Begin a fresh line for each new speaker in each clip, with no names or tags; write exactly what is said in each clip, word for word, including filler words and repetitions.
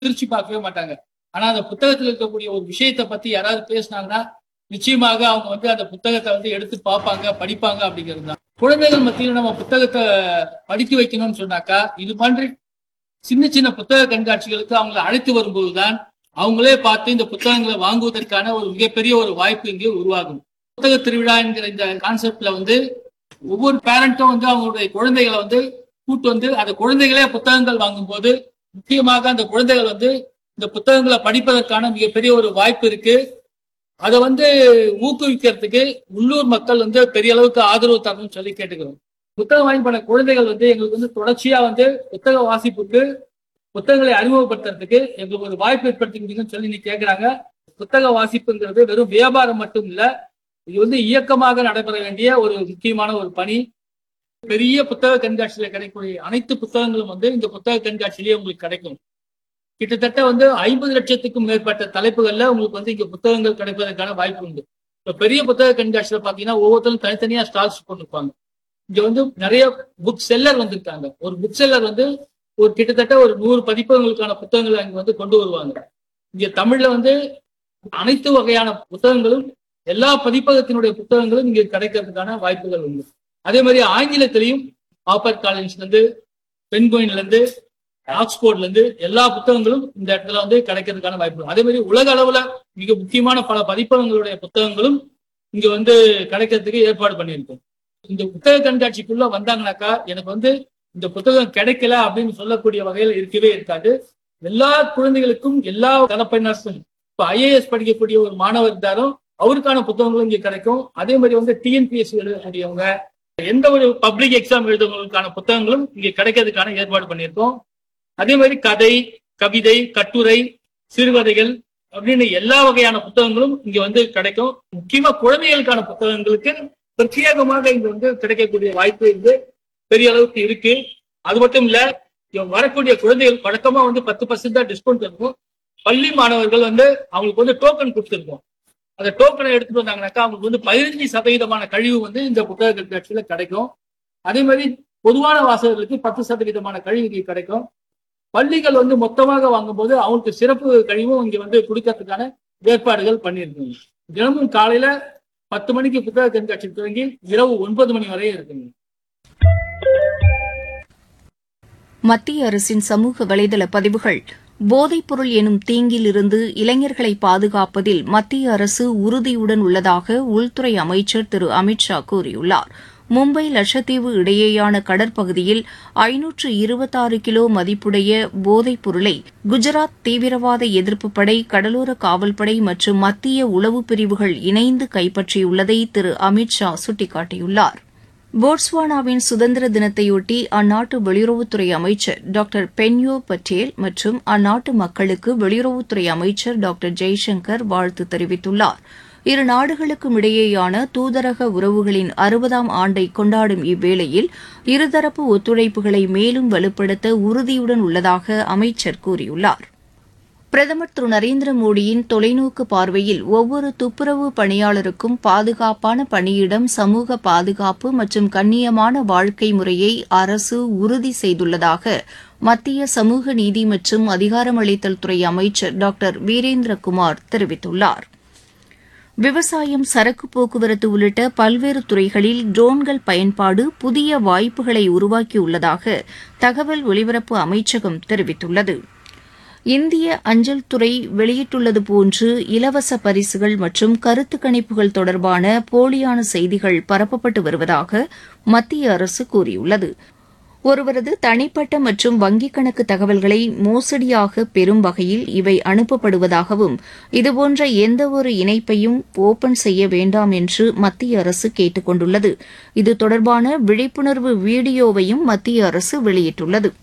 திருச்சி பார்க்கவே மாட்டாங்க. ஆனா அந்த புத்தகத்தில் இருக்கக்கூடிய ஒரு விஷயத்தை பத்தி யாராவது பேசினாங்கன்னா நிச்சயமாக அவங்க வந்து அந்த புத்தகத்தை வந்து எடுத்து பார்ப்பாங்க, படிப்பாங்க அப்படிங்கிறது தான். குழந்தைகள் மத்தியில் நம்ம புத்தகத்தை படிக்க வைக்கணும்னு சொன்னாக்கா இது மாதிரி சின்ன சின்ன புத்தக கண்காட்சிகளுக்கு அவங்களை அழைத்து வரும்போதுதான் அவங்களே பார்த்து இந்த புத்தகங்களை வாங்குவதற்கான ஒரு மிகப்பெரிய ஒரு வாய்ப்பு இங்கே உருவாகும். புத்தக திருவிழா என்கிற இந்த கான்செப்ட்ல வந்து ஒவ்வொரு பேரண்ட்டும் வந்து அவங்களுடைய குழந்தைகளை வந்து கூட்டு வந்து அந்த குழந்தைகளே புத்தகங்கள் வாங்கும் போது முக்கியமாக அந்த குழந்தைகள் வந்து இந்த புத்தகங்களை படிப்பதற்கான மிகப்பெரிய ஒரு வாய்ப்பு இருக்கு. அதை வந்து ஊக்குவிக்கிறதுக்கு உள்ளூர் மக்கள் வந்து பெரிய அளவுக்கு ஆதரவு தரணும்னு சொல்லி கேட்டுக்கிறோம். புத்தகம் வாங்கி பண்ண குழந்தைகள் வந்து எங்களுக்கு வந்து தொடர்ச்சியா வந்து புத்தக வாசிப்புக்கு புத்தகங்களை அறிமுகப்படுத்துறதுக்கு எங்களுக்கு ஒரு வாய்ப்பு ஏற்படுத்திக்கிட்டீங்கன்னு சொல்லி நீ கேட்கிறாங்க. புத்தக வாசிப்புங்கிறது வெறும் வியாபாரம் மட்டும் இல்ல, இது வந்து இயக்கமாக நடைபெற வேண்டிய ஒரு முக்கியமான ஒரு பணி. பெரிய புத்தக கண்காட்சியில கிடைக்கக்கூடிய அனைத்து புத்தகங்களும் வந்து இந்த புத்தக கண்காட்சியிலேயே உங்களுக்கு கிடைக்கும். கிட்டத்தட்ட வந்து ஐம்பது லட்சத்துக்கும் மேற்பட்ட தலைப்புகள்ல உங்களுக்கு வந்து இங்க புத்தகங்கள் கிடைப்பதற்கான வாய்ப்பு உண்டு. இப்ப பெரிய புத்தக கண்காட்சியில பாத்தீங்கன்னா ஒவ்வொருத்தரும் தனித்தனியா ஸ்டால்ஸ் போட்டிருப்பாங்க. இங்க வந்து நிறைய புக் செல்லர் வந்திருக்காங்க. ஒரு புக் செல்லர் வந்து ஒரு கிட்டத்தட்ட ஒரு நூறு பதிப்பகங்களுக்கான புத்தகங்களை அங்க வந்து கொண்டு வருவாங்க. இங்க தமிழ்ல வந்து அனைத்து வகையான புத்தகங்களும் எல்லா பதிப்பகத்தினுடைய புத்தகங்களும் இங்க கிடைக்கிறதுக்கான வாய்ப்புகள் உண்டு. அதே மாதிரி ஆங்கிலத்திலையும் ஆப்பர் காலேஜ்ல இருந்து பென்குயின்ல இருந்து ஆக்ஸ்போர்ட்ல இருந்து எல்லா புத்தகங்களும் இந்த இடத்துல வந்து கிடைக்கிறதுக்கான வாய்ப்பு. அதே மாதிரி உலக அளவுல மிக முக்கியமான பல பதிப்பகங்களுடைய புத்தகங்களும் இங்க வந்து கிடைக்கிறதுக்கு ஏற்பாடு பண்ணியிருக்கோம். இந்த புத்தக கண்காட்சிக்குள்ள வந்தாங்கன்னாக்கா எனக்கு வந்து இந்த புத்தகம் கிடைக்கல அப்படின்னு சொல்லக்கூடிய வகையில் இருக்கவே இருக்காது. எல்லா குழந்தைகளுக்கும் எல்லா தரப்பினருக்கும் இப்ப ஐஏஎஸ் படிக்கக்கூடிய ஒரு மாணவர் இருந்தாலும் அவருக்கான புத்தகங்களும் இங்க கிடைக்கும். அதே மாதிரி வந்து டிஎன்பிஎஸ்சி எழுதக்கூடியவங்க எந்த ஒரு பப்ளிக் எக்ஸாம் எழுதுவதற்கான புத்தகங்களும் இங்க கிடைக்கிறதுக்கான ஏற்பாடு பண்ணியிருக்கோம். அதே மாதிரி கதை, கவிதை, கட்டுரை, சிறுகதைகள் அப்படின்னு எல்லா வகையான புத்தகங்களும் இங்க வந்து கிடைக்கும். முக்கியமா குழந்தைகளுக்கான புத்தகங்களுக்கு பிரத்யேகமாக இங்க வந்து கிடைக்கக்கூடிய வாய்ப்பு இங்கு பெரிய அளவுக்கு இருக்கு. அது மட்டும் இல்ல, வரக்கூடிய குழந்தைகள் வழக்கமா வந்து பத்து பர்சன்ட் தான் டிஸ்கவுண்ட் இருக்கும். பள்ளி மாணவர்கள் வந்து அவங்களுக்கு வந்து டோக்கன் கொடுத்துருக்கோம். அந்த டோக்கனை எடுத்துட்டு வந்தாங்கன்னாக்கா அவங்களுக்கு வந்து பதினஞ்சு சதவீதமான கழிவு வந்து இந்த புத்தக கண்காட்சியில கிடைக்கும். அதே மாதிரி பொதுவான வாசகர்களுக்கு பத்து சதவீதமான கழிவு கிடைக்கும். பள்ளிகள் வந்து மொத்தமாக வாங்கும் போது அவங்களுக்கு சிறப்பு கழிவும் இங்க வந்து கொடுக்கறதுக்கான ஏற்பாடுகள் பண்ணியிருக்கோங்க. தினமும் காலையில பத்து மணிக்கு புத்தக கண்காட்சி தொடங்கி இரவு ஒன்பது மணி வரை இருக்குங்க.
மத்திய அரசின் சமூக வலைதள பதிவுகள் போதைப்பொருள் எனும் தீங்கிலிருந்து இளைஞர்களை பாதுகாப்பதில் மத்திய அரசு உறுதியுடன் உள்ளதாக உள்துறை அமைச்சர் திரு அமித் ஷா கூறியுள்ளார். மும்பை லட்சத்தீவு இடையேயான கடற்பகுதியில் ஐநூற்று இருபத்தாறு கிலோ மதிப்புடைய போதைப் பொருளை குஜராத் தீவிரவாத எதிர்ப்புப் படை, கடலோர காவல்படை மற்றும் மத்திய உளவுப் பிரிவுகள் இணைந்து கைப்பற்றியுள்ளதை திரு அமித் ஷா சுட்டிக்காட்டியுள்ளார். போட்ஸ்வானாவின் சுதந்திர தினத்தையொட்டி அந்நாட்டு வெளியுறவுத்துறை அமைச்சர் டாக்டர் பென்யோ பட்டேல் மற்றும் அந்நாட்டு மக்களுக்கு வெளியுறவுத்துறை அமைச்சர் டாக்டர் ஜெய்சங்கர் வாழ்த்து தெரிவித்துள்ளார். இரு நாடுகளுக்கும் இடையேயான தூதரக உறவுகளின் அறுபதாம் ஆண்டை கொண்டாடும் இவ்வேளையில் இருதரப்பு ஒத்துழைப்புகளை மேலும் வலுப்படுத்த உறுதியுடன் உள்ளதாக அமைச்சர் கூறியுள்ளார். பிரதமர் திரு நரேந்திர மோடியின் தொலைநோக்கு பார்வையில் ஒவ்வொரு துப்புரவு பணியாளருக்கும் பாதுகாப்பான பணியிடம், சமூக பாதுகாப்பு மற்றும் கண்ணியமான வாழ்க்கை முறையை அரசு உறுதி செய்துள்ளதாக மத்திய சமூக நீதி மற்றும் அதிகாரமளித்தல் துறை அமைச்சர் டாக்டர் வீரேந்திரகுமார் தெரிவித்துள்ளார். விவசாயம், சரக்கு போக்குவரத்து உள்ளிட்ட பல்வேறு துறைகளில் ட்ரோன்கள் பயன்பாடு புதிய வாய்ப்புகளை உருவாக்கியுள்ளதாக தகவல் ஒலிபரப்பு அமைச்சகம் தெரிவித்துள்ளது. இந்திய அஞ்சல் துறை வெளியிட்டுள்ளது போன்று இலவச பரிசுகள் மற்றும் கருத்து கணிப்புகள் தொடர்பான போலியான செய்திகள் பரப்பப்பட்டு வருவதாக மத்திய அரசு கூறியுள்ளது. ஒருவரது தனிப்பட்ட மற்றும் வங்கிக் கணக்கு தகவல்களை மோசடியாக பெறும் வகையில் இவை அனுப்பப்படுவதாகவும் இதுபோன்ற எந்தவொரு இணைப்பையும் ஓபன் செய்ய வேண்டாம் என்று மத்திய அரசு கேட்டுக் கொண்டுள்ளது. இது தொடர்பான விழிப்புணர்வு வீடியோவையும் மத்திய அரசு வெளியிட்டுள்ளது.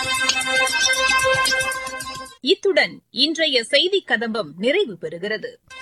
இத்துடன் இன்றைய செய்திக் கதம்பம் நிறைவு பெறுகிறது.